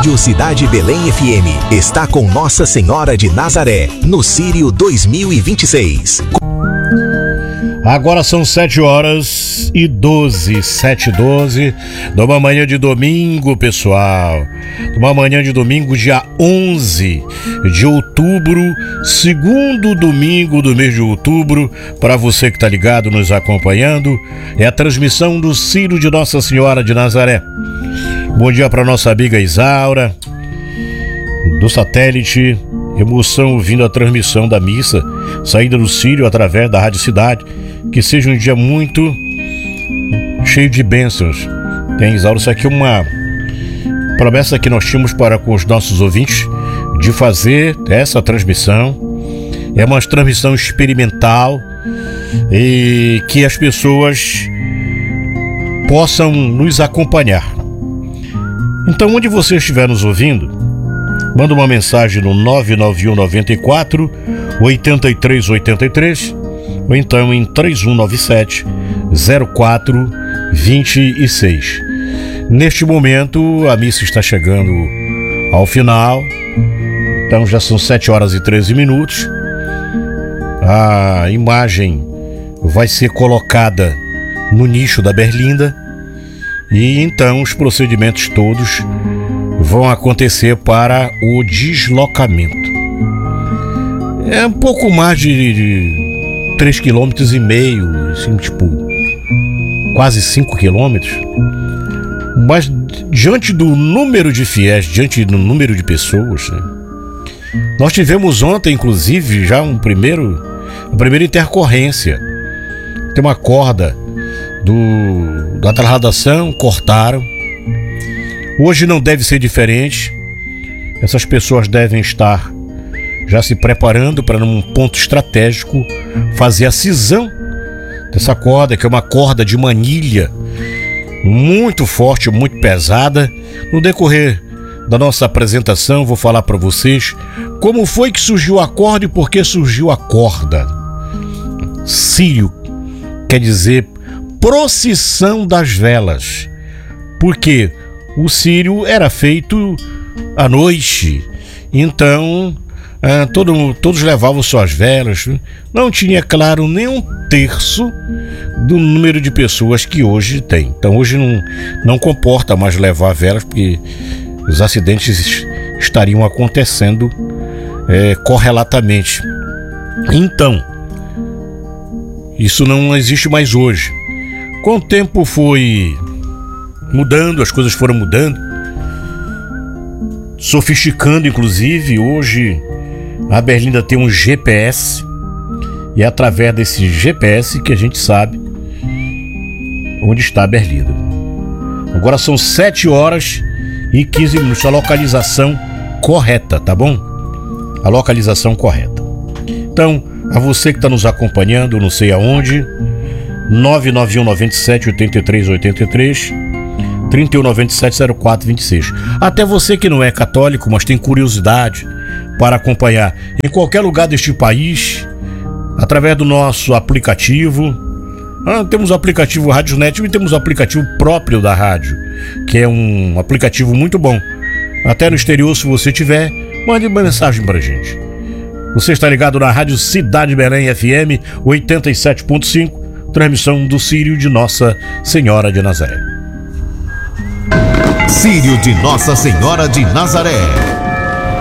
Rádio Cidade Belém FM está com Nossa Senhora de Nazaré, no Círio 2026. Agora são 7h12, 7h12, numa manhã de domingo, pessoal. Numa manhã de domingo, dia 11 de outubro, segundo domingo do mês de outubro. Para você que está ligado, nos acompanhando, é a transmissão do Círio de Nossa Senhora de Nazaré. Bom dia para nossa amiga Isaura, do satélite. Emoção ouvindo a transmissão da missa, saída do Círio através da Rádio Cidade. Que seja um dia muito cheio de bênçãos. Tem, Isaura, isso aqui é uma promessa que nós tínhamos para com os nossos ouvintes, de fazer essa transmissão. É uma transmissão experimental e que as pessoas possam nos acompanhar. Então, onde você estiver nos ouvindo, manda uma mensagem no 991 94 8383 ou então em 3197 0426. Neste momento, a missa está chegando ao final. Então já são 7h13. A imagem vai ser colocada no nicho da berlinda e então os procedimentos todos vão acontecer para o deslocamento. É um pouco mais de 3,5 km, assim, tipo, quase 5 km. Mas diante do número de fiéis, diante do número de pessoas, né? Nós tivemos ontem, inclusive, já a primeira intercorrência. Tem uma corda da trasladação, cortaram. Hoje não deve ser diferente. Essas pessoas devem estar já se preparando para, num ponto estratégico, fazer a cisão dessa corda, que é uma corda de manilha muito forte, muito pesada. No decorrer da nossa apresentação, vou falar para vocês como foi que surgiu a corda e por que surgiu a corda. Círio quer dizer procissão das velas, porque o círio era feito à noite, então todos levavam suas velas. Não tinha, claro, nem um terço do número de pessoas que hoje tem. Então hoje não comporta mais levar velas, porque os acidentes estariam acontecendo correlatamente. Então, isso não existe mais hoje. Com o tempo foi mudando, as coisas foram mudando, sofisticando. Inclusive, hoje a berlinda tem um GPS e é através desse GPS que a gente sabe onde está a berlinda. Agora são 7h15, a localização correta, tá bom? A localização correta. Então, a você que está nos acompanhando, não sei aonde, 991 97 83 83, 31 97 0426. Até você que não é católico, mas tem curiosidade para acompanhar em qualquer lugar deste país, através do nosso aplicativo. Temos o aplicativo RádioNet e temos o aplicativo próprio da rádio, que é um aplicativo muito bom. Até no exterior, se você tiver, mande uma mensagem pra gente. Você está ligado na Rádio Cidade Belém FM 87.5, transmissão do Círio de Nossa Senhora de Nazaré. Círio de Nossa Senhora de Nazaré.